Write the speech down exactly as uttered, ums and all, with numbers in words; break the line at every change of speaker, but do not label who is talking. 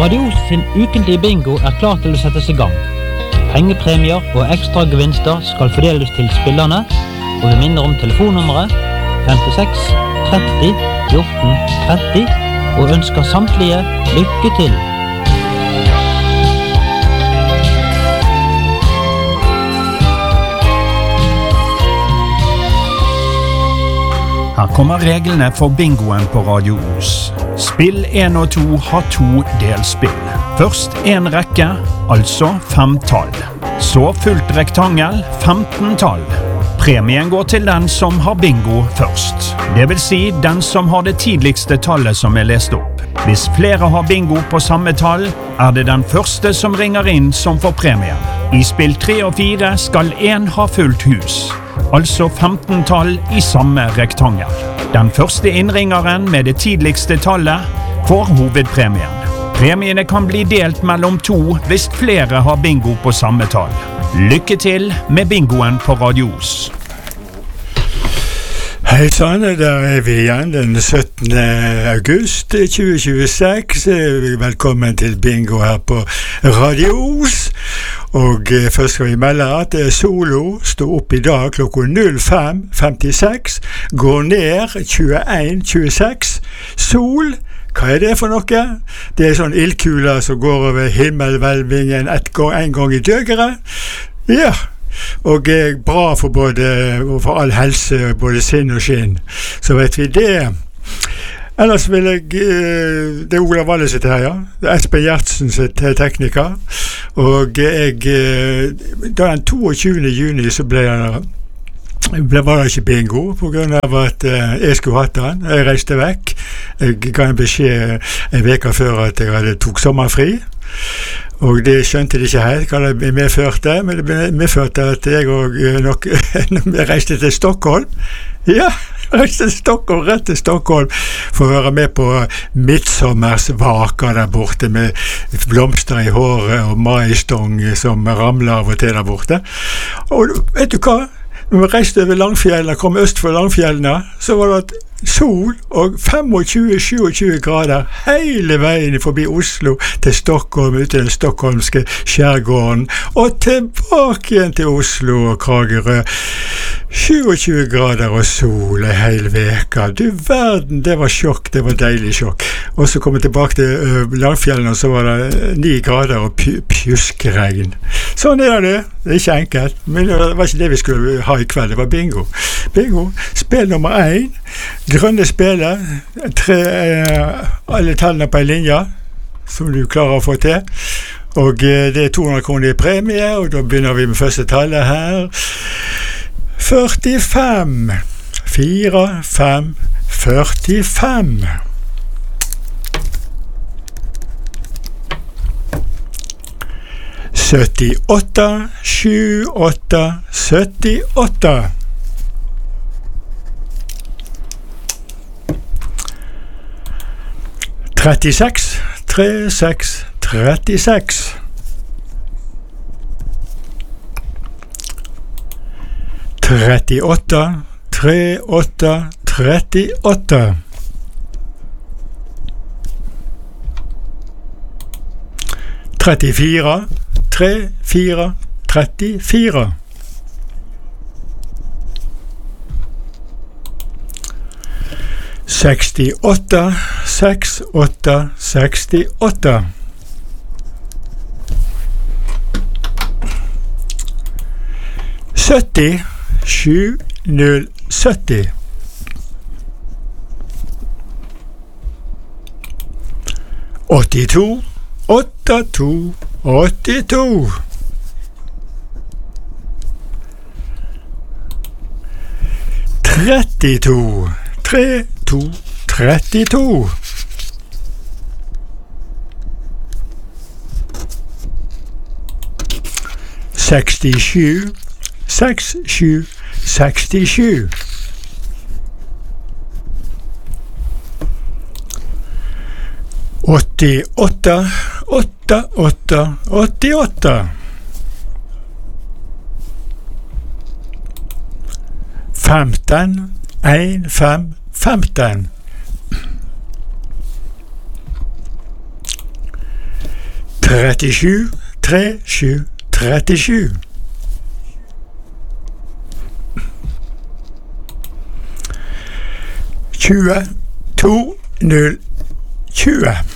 Radio sin ukentlige bingo er klar til å settes i gang. Pengepremier og ekstra gevinster skal fordeles til spillerne, og vi minner om telefonnummeret femtiseks tretti fjorten tretti og ønsker samtlige lykke til.
Her kommer reglene for bingoen på Radio Os. Spill en og to har to delspill. Først en rekke, altså fem tall. Så fullt rektangel, femten tall. Premien går til den som har bingo først. Det vil si den som har det tidligste tallet som er lest opp. Hvis flere har bingo på samme tall, er det den første som ringer inn som får premien. I spill tre og fire skal en ha fullt hus, altså femten tall i samme rektangel. Den første innringeren med det tidligste tallet får hovedpremien. Premiene kan bli delt mellom to hvis flere har bingo på samme tall. Lykke til med bingoen på Radio Os.
Hei sann, der er vi igjen den syttende august tjue tjueseks. Velkommen til bingo her på Radio Os. Og først skal vi melde at Solo står opp i dag klokken null fem femtiseks, går ned tjueen tjueseks. Sol, hva er det for noe? Det er sånn ildkuler som går over himmelhvelvingen et gang, en gang i døgeret. Ja, og bra for både, for all helse, både sinn og skinn. Så vet vi det. Ellers vil jeg, det er Olav Valle sitt her, ja. Det er Espen Gjertsen sitt tekniker. Og jeg, da den toogtyvende juni så ble jeg, ble, var det ikke bingo, på grunn av at jeg skulle hatt den. Jeg reiste vekk. Jeg ga en beskjed en veka før at jeg hadde tok sommerfri. Og det skjønte de ikke helt hva det medførte, men det medførte at jeg og nok reiste til Stockholm. Ja, reiste til Stockholm, rett til Stockholm, for å være med på midtsommersvaka der borte, med blomster i håret og maistong som ramler av og til der borte. Og vet du hva? Når vi reiste over Langfjellene, kom øst for Langfjellene, så var det sol og tjuefem til sjuogtyve grader hele veien forbi Oslo til Stockholm, ut i den stockholmske skjærgården, og tilbake igjen til Oslo og Kragerø. sjuogtyve grader og sol en hel veka. Du verden, det var sjokk, det var deilig sjokk. Og så kom jeg tilbake til uh, Langfjellene, og så var det ni grader og pjuskregn. Sånn er det. Det er ikke enkelt, men det var ikke det vi skulle ha i kveld. Det var bingo. Bingo. Spill nummer én. Grønne spiller. Tre, uh, alle tallene på en linje, som du klarer å få til. Og uh, det er to hundre kroner i premie, og da begynner vi med første tallet her. førtifem. Fire, fem, førtifem. syttiåtte, sju, åtte, syttiåtte. trettiseks, tre, seks, trettiseks. trettiåtte, tre, åtte, trettiåtte. trettifire, tre, fire, trettifire. sekstiåtte, seks, åtte, sekstiåtte. sytti, sju, null, sytti. åttito, åtte, to, åttito. trettito, tre, to, trettito. sekstisju, seks, sju, sekstisju. åttiåtte, åtte, åtte, åttiåtte. femten, en, fem, femten. trettisju, tre sju, trettisju. tjue, to, null, tjue.